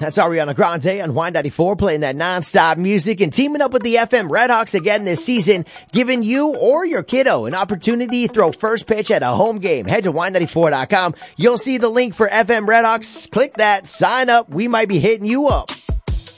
That's Ariana Grande on Y94 playing that non-stop music and teaming up with the FM Redhawks again this season, giving you or your kiddo an opportunity to throw first pitch at a home game. Head to Y94.com. You'll see the link for FM Redhawks. Click that, sign up. We might be hitting you up.